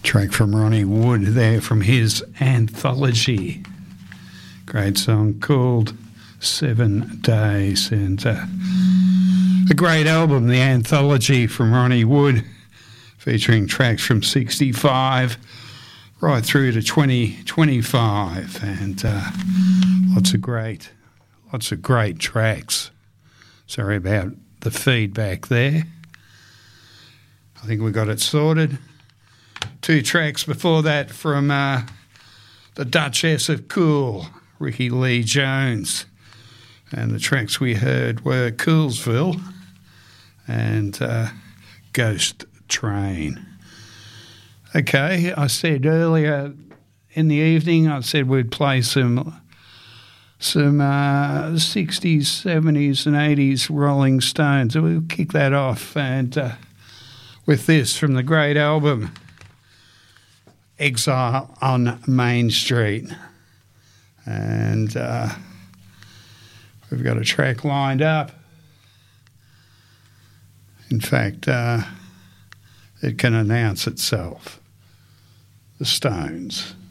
Track from Ronnie Wood there from his anthology. Great song called 7 Days, and a great album, the anthology from Ronnie Wood, featuring tracks from 65 right through to 2025, and lots of great tracks. Sorry about the feedback there. I think we got it sorted. 2 tracks before that from the Duchess of Cool, Ricky Lee Jones. And the tracks we heard were Coolsville and Ghost Train. Okay, I said earlier in the evening, I said we'd play some 60s, 70s and 80s Rolling Stones. So we'll kick that off and with this from the great album Exile on Main Street. And we've got a track lined up. In fact, it can announce itself. The Stones.